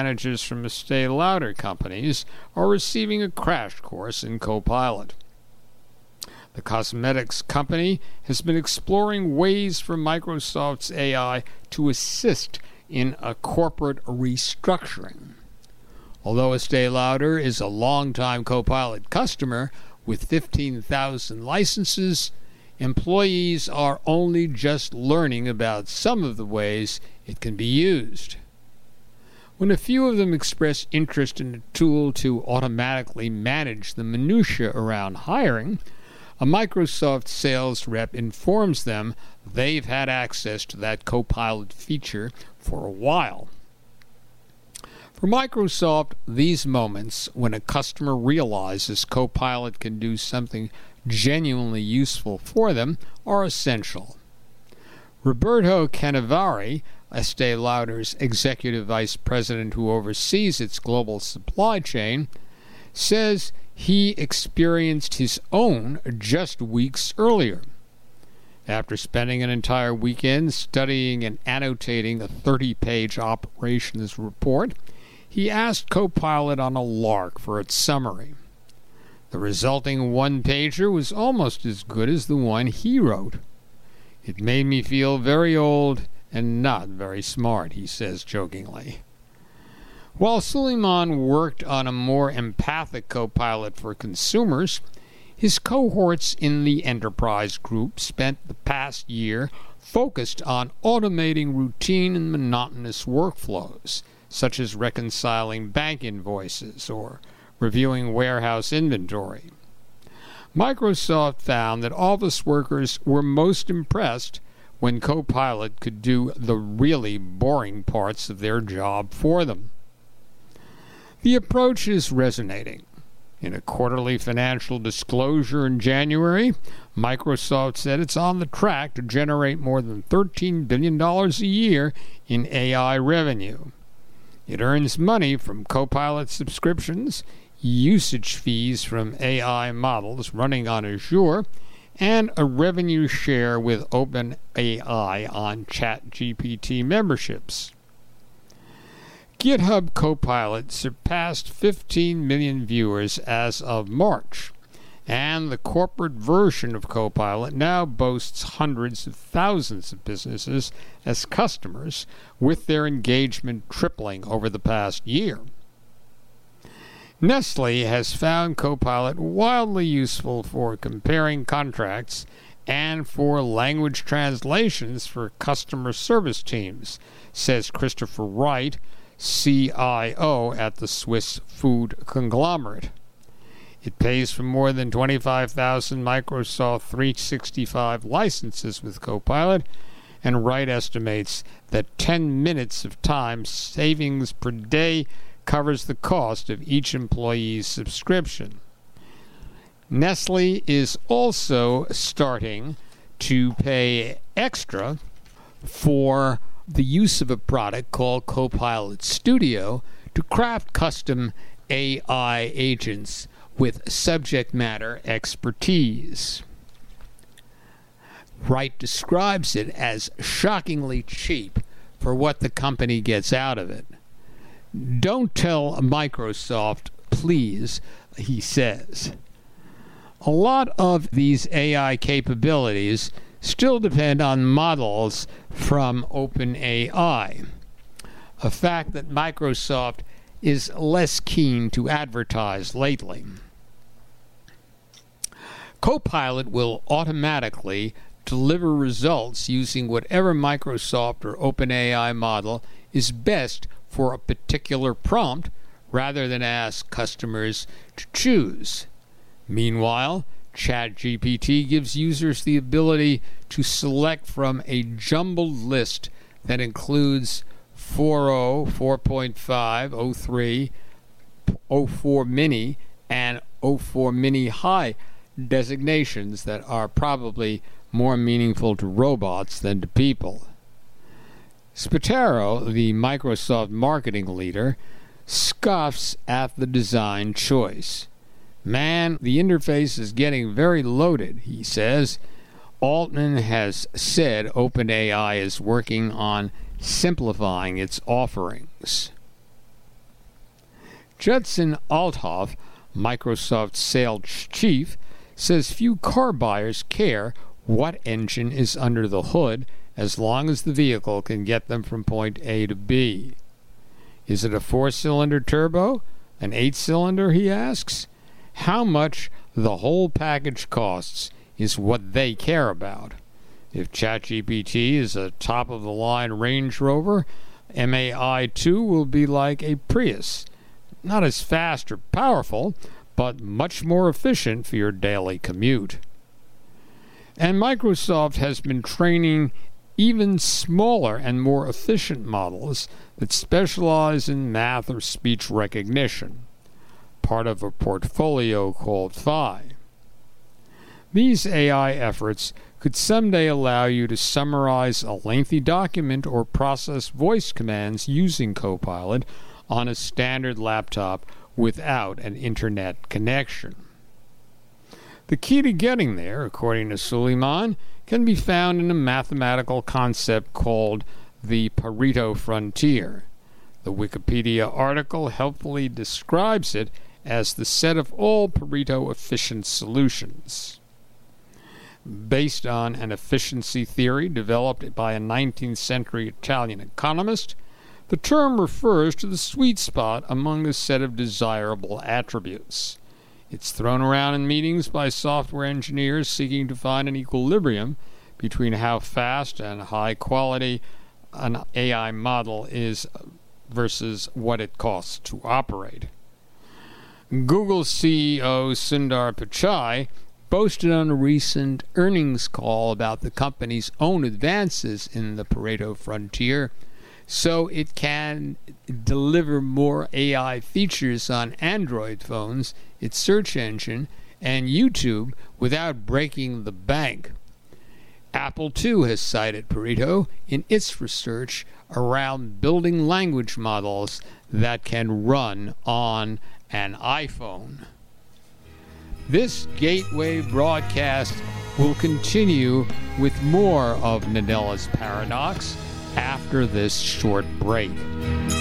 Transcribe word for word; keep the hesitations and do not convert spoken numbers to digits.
managers from Estee Lauder companies are receiving a crash course in Copilot. The cosmetics company has been exploring ways for Microsoft's A I to assist in a corporate restructuring. Although Estee Lauder is a longtime Copilot customer with fifteen thousand licenses, employees are only just learning about some of the ways it can be used. When a few of them express interest in a tool to automatically manage the minutiae around hiring, a Microsoft sales rep informs them they've had access to that Copilot feature for a while. For Microsoft, these moments when a customer realizes Copilot can do something genuinely useful for them are essential. Roberto Cannavaro, Estee Lauder's executive vice president who oversees its global supply chain, says he experienced his own just weeks earlier. After spending an entire weekend studying and annotating a thirty-page operations report, he asked Copilot on a lark for its summary. The resulting one-pager was almost as good as the one he wrote. It made me feel very old and not very smart, he says jokingly. While Suleiman worked on a more empathic Copilot for consumers, his cohorts in the enterprise group spent the past year focused on automating routine and monotonous workflows, such as reconciling bank invoices or reviewing warehouse inventory. Microsoft found that office workers were most impressed when Copilot could do the really boring parts of their job for them. The approach is resonating. In a quarterly financial disclosure in January, Microsoft said it's on the track to generate more than thirteen billion dollars a year in A I revenue. It earns money from Copilot subscriptions, usage fees from A I models running on Azure, and a revenue share with OpenAI on ChatGPT memberships. GitHub Copilot surpassed fifteen million viewers as of March, and the corporate version of Copilot now boasts hundreds of thousands of businesses as customers, with their engagement tripling over the past year. Nestle has found Copilot wildly useful for comparing contracts and for language translations for customer service teams, says Christopher Wright, C I O at the Swiss food conglomerate. It pays for more than twenty-five thousand Microsoft three sixty-five licenses with Copilot, and Wright estimates that ten minutes of time savings per day covers the cost of each employee's subscription. Nestle is also starting to pay extra for the use of a product called Copilot Studio to craft custom A I agents with subject matter expertise. Wright describes it as shockingly cheap for what the company gets out of it. Don't tell Microsoft, please, he says. A lot of these A I capabilities still depend on models from OpenAI, a fact that Microsoft is less keen to advertise lately. Copilot will automatically deliver results using whatever Microsoft or OpenAI model is best for a particular prompt, rather than ask customers to choose. Meanwhile, ChatGPT gives users the ability to select from a jumbled list that includes four point oh, four point five, oh three, oh four Mini, and oh four Mini High designations that are probably more meaningful to robots than to people. Spataro, the Microsoft marketing leader, scoffs at the design choice. Man, the interface is getting very loaded, he says. Altman has said OpenAI is working on simplifying its offerings. Judson Althoff, Microsoft's sales chief, says few car buyers care what engine is under the hood as long as the vehicle can get them from point A to B. Is it a four-cylinder turbo? An eight-cylinder, he asks? How much the whole package costs is what they care about. If ChatGPT is a top-of-the-line Range Rover, M A I two will be like a Prius. Not as fast or powerful, but much more efficient for your daily commute. And Microsoft has been training even smaller and more efficient models that specialize in math or speech recognition, part of a portfolio called Phi. These A I efforts could someday allow you to summarize a lengthy document or process voice commands using Copilot on a standard laptop without an internet connection. The key to getting there, according to Suleiman, can be found in a mathematical concept called the Pareto frontier. The Wikipedia article helpfully describes it as the set of all Pareto-efficient solutions. Based on an efficiency theory developed by a nineteenth century Italian economist, the term refers to the sweet spot among a set of desirable attributes. It's thrown around in meetings by software engineers seeking to find an equilibrium between how fast and high quality an A I model is versus what it costs to operate. Google C E O Sundar Pichai boasted on a recent earnings call about the company's own advances in the Pareto frontier, so it can deliver more A I features on Android phones, its search engine, and YouTube without breaking the bank. Apple, too, has cited Pareto in its research around building language models that can run on an iPhone. This Gateway broadcast will continue with more of Nadella's Paradox after this short break.